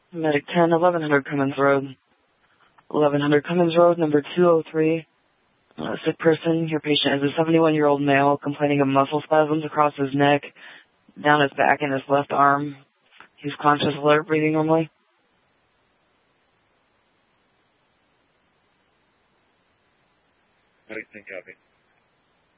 Medic 10, 1100 Cummins Road. 1100 Cummins Road, number 203. Sick person. Your patient is a 71-year-old male complaining of muscle spasms across his neck, down his back, and his left arm. He's conscious, alert, breathing normally. Medic 10, copy.